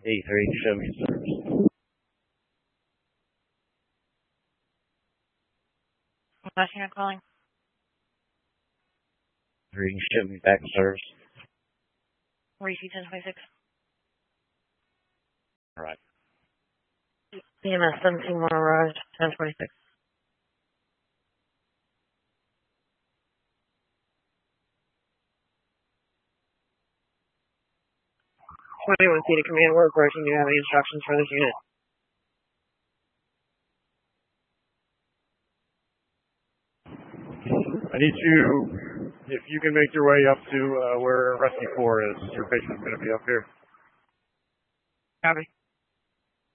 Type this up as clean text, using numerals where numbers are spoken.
E3, show me service. Last unit calling. 3, show me back in service. Receipt 1026. Alright. BMS 17 Raj 1026. Anyone see the command work, or do you have any instructions for this unit? I need you, if you can make your way up to where Rescue 4 is, your patient's going to be up here. Copy.